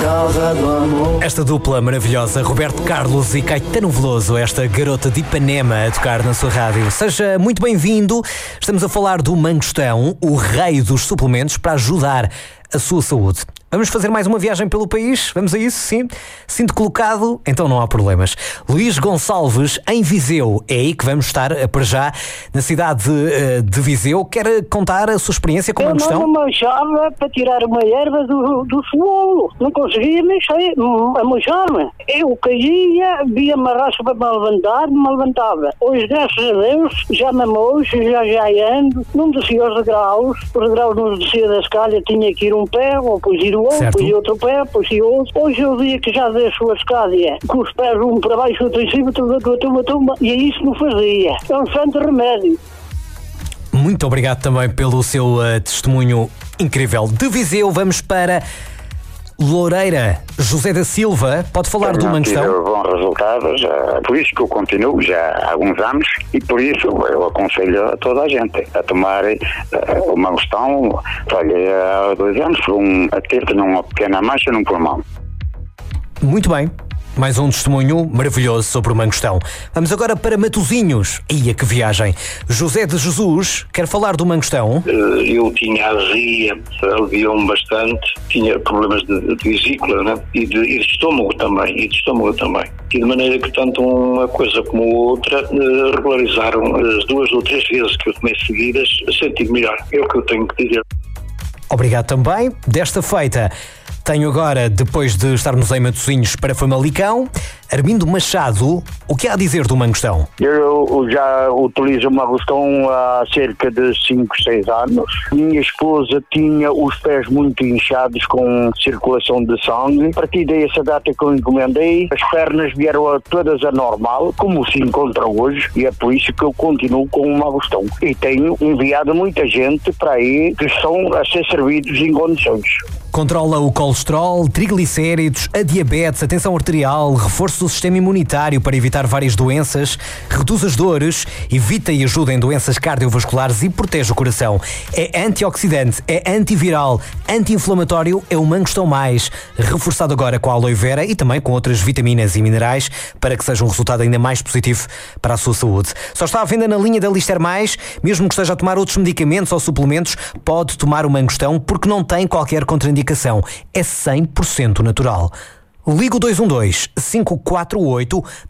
causa do amor. Esta dupla maravilhosa, Roberto Carlos e Caetano Veloso, esta garota de Ipanema a tocar na sua rádio. Seja muito bem-vindo. Estamos a falar do Mangostão, o rei dos suplementos para ajudar a sua saúde. Vamos fazer mais uma viagem pelo país? Vamos a isso, sim? Sinto colocado? Então não há problemas. Luís Gonçalves, em Viseu. É aí que vamos estar, para já, na cidade de Viseu. Quer contar a sua experiência com o Mangostão? Eu não me manchava para tirar uma erva do suolo. Não conseguia mexer, a manchar-me. Eu caía, via-me a rasca para me levantar, me levantava. Hoje, graças a Deus, já me mocho, já ando. Não descia os degraus não descia da escada, tinha que ir um pé, ou depois ir o outro, depois ir outro pé, depois ir outro. Hoje é o dia que já deixo a escada, com os pés um para baixo, outro em cima, tumba, e é isso que não fazia. É um santo remédio. Muito obrigado também pelo seu testemunho incrível. De Viseu vamos para Loureira. José da Silva, pode falar do Mangostão? Tive bons resultados, por isso que eu continuo já há alguns anos, e por isso eu aconselho a toda a gente a tomar o Mangostão. Olha, há 2 anos a ter uma pequena mancha num pulmão. Muito bem. Mais um testemunho maravilhoso sobre o Mangostão. Vamos agora para Matosinhos. Ia que viagem. José de Jesus quer falar do Mangostão. Eu tinha azia, aliviou-me bastante, tinha problemas de vesícula, né? e de estômago também, E de maneira que tanto uma coisa como a outra regularizaram as 2 ou 3 vezes que eu tomei seguidas, senti-me melhor. É o que eu tenho que dizer. Obrigado também. Desta feita, tenho agora, depois de estarmos em Matosinhos, para Famalicão, Armindo Machado. O que há a dizer do Mangostão? Eu já utilizo o Mangostão há cerca de 5, 6 anos. Minha esposa tinha os pés muito inchados com circulação de sangue. A partir dessa data que eu encomendei, as pernas vieram todas a normal, como se encontra hoje, e é por isso que eu continuo com o Mangostão. E tenho enviado muita gente para aí que estão a ser servidos em condições. Controla o colesterol, triglicéridos, a diabetes, a tensão arterial, reforço do sistema imunitário para evitar várias doenças, reduz as dores, evita e ajuda em doenças cardiovasculares e protege o coração. É antioxidante, é antiviral, anti-inflamatório, é o Mangostão Mais, reforçado agora com a aloe vera e também com outras vitaminas e minerais para que seja um resultado ainda mais positivo para a sua saúde. Só está à venda na linha da Lister Mais, mesmo que esteja a tomar outros medicamentos ou suplementos, pode tomar o Mangostão porque não tem qualquer contraindicação. É 100% natural. Ligo 212 548